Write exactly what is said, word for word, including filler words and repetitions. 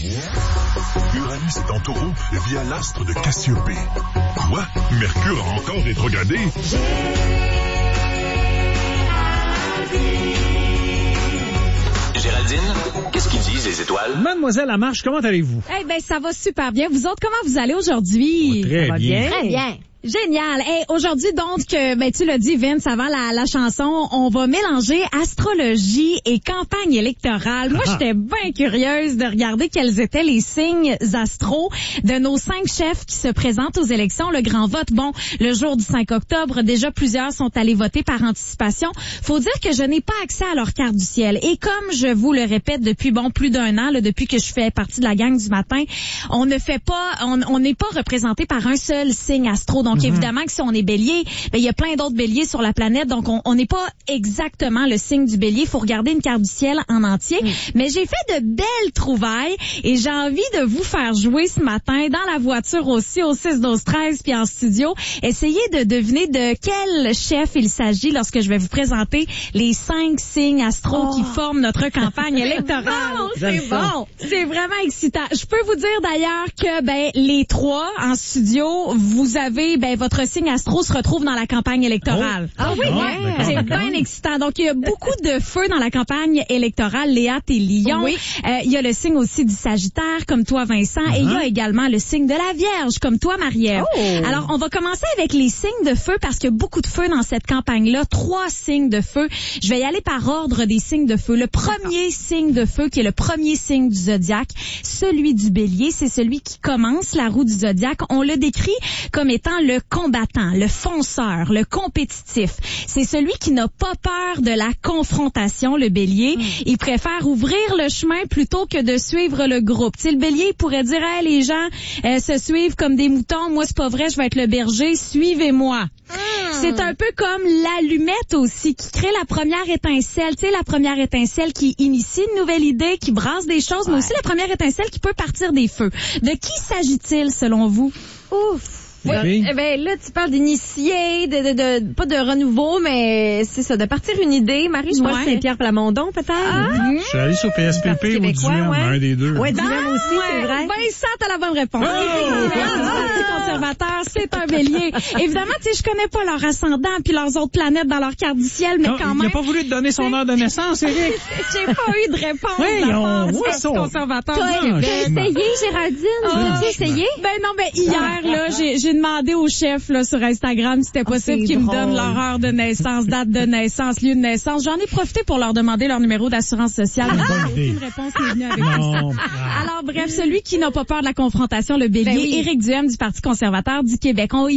Uranus est en taureau via l'astre de Cassiopée. Quoi? Mercure a encore rétrogradé? Géraldine, qu'est-ce qu'ils disent les étoiles? Mademoiselle Lamarche, comment allez-vous? Eh ben, ça va super bien. Vous autres, comment vous allez aujourd'hui? Oh, très ça va bien. bien. Très bien. Génial. Hey, aujourd'hui, donc, euh, ben, tu l'as dit, Vince, avant la, la chanson, on va mélanger astrologie et campagne électorale. Moi, j'étais bien curieuse de regarder quels étaient les signes astro de nos cinq chefs qui se présentent aux élections. Le grand vote, bon, le jour du cinq octobre, déjà plusieurs sont allés voter par anticipation. Faut dire que je n'ai pas accès à leur carte du ciel. Et comme je vous le répète depuis, bon, plus d'un an, là, depuis que je fais partie de la gang du matin, on ne fait pas, on n'est pas représenté par un seul signe astro. Donc, Donc, mm-hmm. évidemment que si on est bélier, ben, il y a plein d'autres béliers sur la planète. Donc, on n'est pas exactement le signe du bélier. Il faut regarder une carte du ciel en entier. Mm. Mais j'ai fait de belles trouvailles et j'ai envie de vous faire jouer ce matin dans la voiture aussi au six douze treize puis en studio. Essayez de deviner de quel chef il s'agit lorsque je vais vous présenter les cinq signes astro oh. qui forment notre campagne électorale. Bon, c'est bon. C'est vraiment excitant. Je peux vous dire d'ailleurs que, ben, les trois en studio, vous avez, ben, votre signe astro se retrouve dans la campagne électorale. Oh. Ah oui, oh, ouais. C'est bien excitant. Donc, il y a beaucoup de feu dans la campagne électorale. Léa, t'es lion. Oui. Euh, il y a le signe aussi du Sagittaire, comme toi, Vincent. Uh-huh. Et il y a également le signe de la Vierge, comme toi, Marie-Ève. Oh. Alors, on va commencer avec les signes de feu parce qu'il y a beaucoup de feu dans cette campagne-là. Trois signes de feu. Je vais y aller par ordre des signes de feu. Le premier signe de feu, qui est le premier signe du zodiaque, celui du Bélier, c'est celui qui commence la roue du zodiaque. On le décrit comme étant le combattant, le fonceur, le compétitif. C'est celui qui n'a pas peur de la confrontation, le Bélier. Mm. Il préfère ouvrir le chemin plutôt que de suivre le groupe. Tu sais, le Bélier, il pourrait dire, hey, les gens euh, se suivent comme des moutons. Moi, c'est pas vrai, je vais être le berger. Suivez-moi. Mm. C'est un peu comme l'allumette aussi, qui crée la première étincelle. Tu sais, la première étincelle qui initie une nouvelle idée, qui brasse des choses, ouais. mais aussi la première étincelle qui peut partir des feux. De qui s'agit-il, selon vous? Ouf! Oui. Oui. Eh ben là, tu parles d'initier, de, de, de, pas de renouveau, mais c'est ça, de partir une idée. Marie, je pense ouais. que Saint-Pierre Plamondon, peut-être. Ah. Mm-hmm. Je suis allée sur P S P P ou D U M, ouais. un des deux. Ouais, D U M ah, aussi, ouais. c'est vrai. Vincent, t'as la bonne réponse. Oh! Le Parti conservateur, c'est un bélier. Évidemment, tu sais, je connais pas leur ascendant puis leurs autres planètes dans leur carte du ciel, mais non, quand même. Il n'a pas voulu te donner son heure de naissance, Éric. J'ai pas eu de réponse oui, de la on part du voit Parti ça. conservateur. T'as essayé, Géraldine? Oh, T'as essayé? Ben non, ben hier, là, j'ai, j'ai demandé au chef, là, sur Instagram, si c'était possible oh, qu'ils me donnent leur heure de naissance, date de naissance, lieu de naissance. J'en ai profité pour leur demander leur numéro d'assurance sociale. Ah, aucune réponse n'est venue avec non. ça. Alors bref, celui qui n'a pas peur de la confrontation, le bélier, ben oui. Éric Duhem du Parti conservateur du Québec. On